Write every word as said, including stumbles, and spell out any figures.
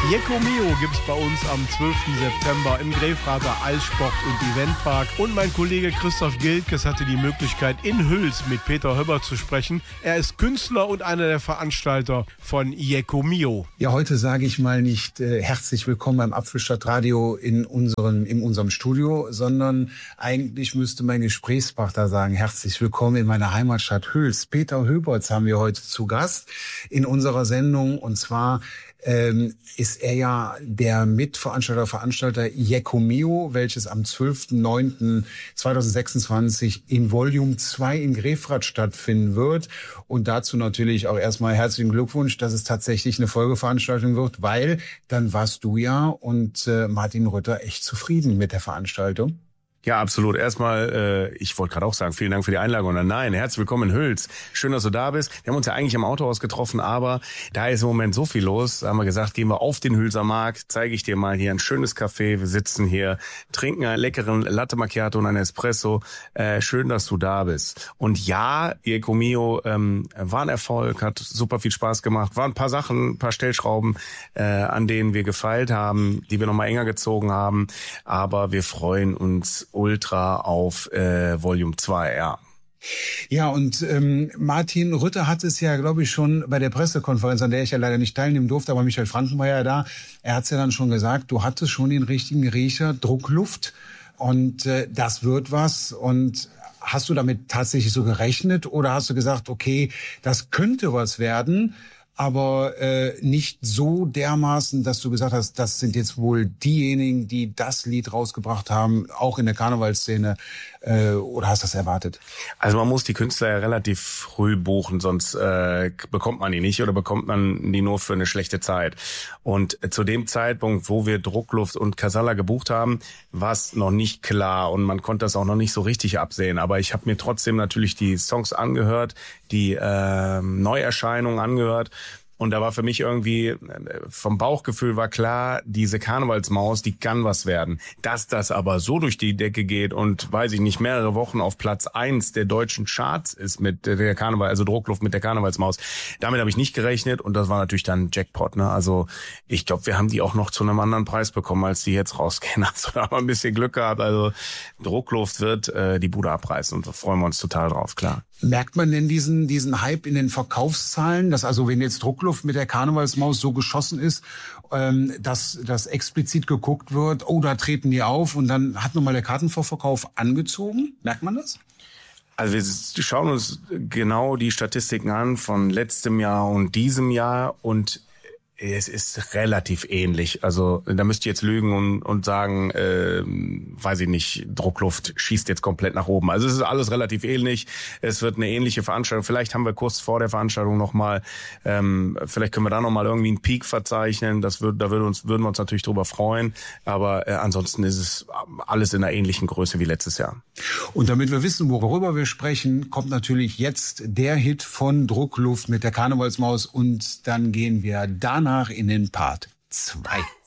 Jecko Mio gibt's bei uns am zwölften September im Grefrater Eissport- und Eventpark. Und mein Kollege Christoph Gilkes hatte die Möglichkeit, in Hüls mit Peter Höber zu sprechen. Er ist Künstler und einer der Veranstalter von Jecko Mio. Ja, heute sage ich mal nicht äh, herzlich willkommen beim Apfelstadtradio in unserem, in unserem Studio, sondern eigentlich müsste mein Gesprächspartner sagen, herzlich willkommen in meiner Heimatstadt Hüls. Peter Höberts haben wir heute zu Gast in unserer Sendung, und zwar Ähm, ist er ja der Mitveranstalter, Veranstalter Jecko Mio, welches am zwölften neunten zweitausendsechsundzwanzig in Volume zwei in Grefrath stattfinden wird. Und dazu natürlich auch erstmal herzlichen Glückwunsch, dass es tatsächlich eine Folgeveranstaltung wird, weil dann warst du ja und äh, Martin Rütter echt zufrieden mit der Veranstaltung. Ja, absolut. Erstmal, äh, ich wollte gerade auch sagen, vielen Dank für die Einladung. Und nein, herzlich willkommen in Hüls. Schön, dass du da bist. Wir haben uns ja eigentlich im Autohaus getroffen, aber da ist im Moment so viel los. Da haben wir gesagt, gehen wir auf den Hülser Markt, zeige ich dir mal hier ein schönes Café. Wir sitzen hier, trinken einen leckeren Latte Macchiato und einen Espresso. Äh, schön, dass du da bist. Und ja, Jecko Mio ähm, war ein Erfolg, hat super viel Spaß gemacht. Waren ein paar Sachen, ein paar Stellschrauben, äh, an denen wir gefeilt haben, die wir nochmal enger gezogen haben. Aber wir freuen uns ultra auf äh, Volume zwei, ja. Ja, und ähm, Martin Rütter hat es ja, glaube ich, schon bei der Pressekonferenz, an der ich ja leider nicht teilnehmen durfte, aber Michael Franken war ja da, er hat es ja dann schon gesagt, du hattest schon den richtigen Riecher, Druckluft, und äh, das wird was. Und hast du damit tatsächlich so gerechnet oder hast du gesagt, okay, das könnte was werden, aber äh, nicht so dermaßen, dass du gesagt hast, das sind jetzt wohl diejenigen, die das Lied rausgebracht haben, auch in der Karnevalsszene, äh, oder hast du das erwartet? Also man muss die Künstler ja relativ früh buchen, sonst äh, bekommt man die nicht oder bekommt man die nur für eine schlechte Zeit. Und zu dem Zeitpunkt, wo wir Druckluft und Casalla gebucht haben, war es noch nicht klar und man konnte das auch noch nicht so richtig absehen. Aber ich habe mir trotzdem natürlich die Songs angehört, die äh, Neuerscheinungen angehört. Und da war für mich irgendwie, vom Bauchgefühl war klar, diese Karnevalsmaus, die kann was werden. Dass das aber so durch die Decke geht und, weiß ich nicht, mehrere Wochen auf Platz eins der deutschen Charts ist mit der Karneval, also Druckluft mit der Karnevalsmaus, damit habe ich nicht gerechnet und das war natürlich dann Jackpot, ne? Also ich glaube, wir haben die auch noch zu einem anderen Preis bekommen, als die jetzt rausgehen. Also da haben wir ein bisschen Glück gehabt. Also Druckluft wird äh, die Bude abreißen und da freuen wir uns total drauf, klar. Merkt man denn diesen diesen Hype in den Verkaufszahlen, dass also wenn jetzt Druckluft mit der Karnevalsmaus so geschossen ist, ähm, dass dass explizit geguckt wird, oh, da treten die auf und dann hat nochmal der Kartenvorverkauf angezogen? Merkt man das? Also wir schauen uns genau die Statistiken an von letztem Jahr und diesem Jahr und es ist relativ ähnlich. Also da müsst ihr jetzt lügen und, und sagen, äh, weiß ich nicht, Druckluft schießt jetzt komplett nach oben. Also es ist alles relativ ähnlich. Es wird eine ähnliche Veranstaltung. Vielleicht haben wir kurz vor der Veranstaltung nochmal, ähm, vielleicht können wir da nochmal irgendwie einen Peak verzeichnen. Das wird, da würde uns, würden wir uns natürlich drüber freuen. Aber äh, ansonsten ist es alles in einer ähnlichen Größe wie letztes Jahr. Und damit wir wissen, worüber wir sprechen, kommt natürlich jetzt der Hit von Druckluft mit der Karnevalsmaus und dann gehen wir danach in den Part zwei.